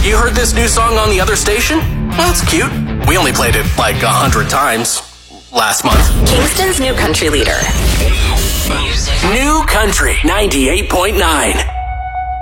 You heard this new song on the other station? Well, it's cute. We only played it like 100 times last month. Kingston's new country leader. New Country 98.9.